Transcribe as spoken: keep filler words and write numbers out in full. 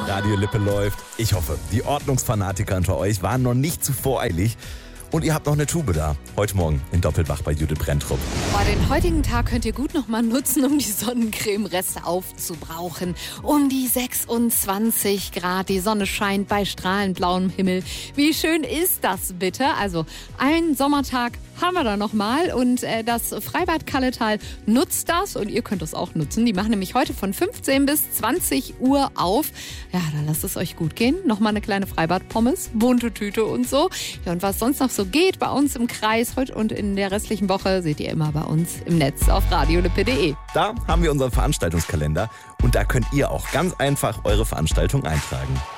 Radio Lippe läuft. Ich hoffe, die Ordnungsfanatiker unter euch waren noch nicht zu voreilig. Und ihr habt noch eine Tube da. Heute Morgen in Doppelbach bei Judith Brenntrup. Oh, den heutigen Tag könnt ihr gut noch mal nutzen, um die Sonnencreme-Reste aufzubrauchen. Um die sechsundzwanzig Grad, die Sonne scheint bei strahlend blauem Himmel. Wie schön ist das bitte? Also ein Sommertag haben wir da noch mal und äh, das Freibad Kalletal nutzt das und ihr könnt das auch nutzen. Die machen nämlich heute von fünfzehn bis zwanzig Uhr auf. Ja, dann lasst es euch gut gehen. Nochmal eine kleine Freibad-Pommes, bunte Tüte und so. Ja, und was sonst noch so geht bei uns im Kreis heute und in der restlichen Woche, seht ihr immer bei uns im Netz auf radiolippe punkt de. Da haben wir unseren Veranstaltungskalender und da könnt ihr auch ganz einfach eure Veranstaltung eintragen.